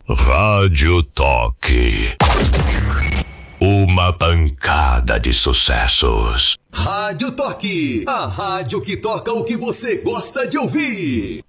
Rádio Toque. Uma pancada de sucessos. Rádio Toque, a rádio que toca o que você gosta de ouvir.